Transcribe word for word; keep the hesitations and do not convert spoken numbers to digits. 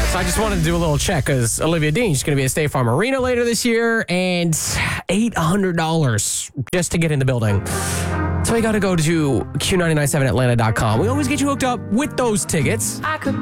So I just wanted to do a little check because Olivia Dean, she's going to be at State Farm Arena later this year, and eight hundred dollars just to get in the building. So you got to go to Q nine nine seven Atlanta dot com. We always get you hooked up with those tickets. I could